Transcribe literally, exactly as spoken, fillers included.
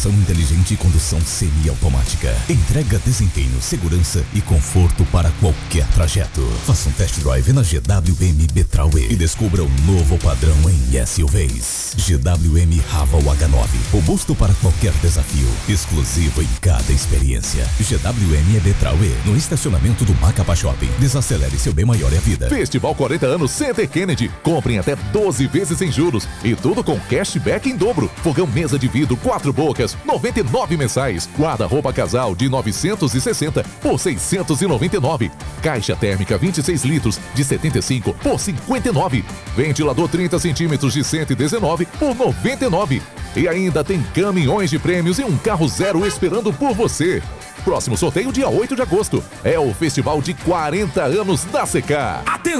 Navegação inteligente e condução semiautomática. Entrega desempenho, segurança e conforto para qualquer trajeto. Faça um test drive na G W M B-Trail e descubra o novo padrão em S U Vs. G W M Raval H nove, robusto para qualquer desafio, exclusivo em cada experiência. G W M B-Trail, no estacionamento do Macapá Shopping. Desacelere, seu bem maior é a vida. Festival quarenta anos Center Kennedy. Comprem até doze vezes sem juros e tudo com cashback em dobro. Fogão mesa de vidro quatro bocas, noventa e nove mensais. Guarda-roupa casal de novecentos e sessenta por seiscentos e noventa e nove. Caixa térmica vinte e seis litros de setenta e cinco por cinquenta e nove. Ventilador trinta centímetros de cento e dezenove por noventa e nove. E ainda tem caminhões de prêmios e um carro zero esperando por você. Próximo sorteio dia oito de agosto. É o festival de quarenta anos da C K.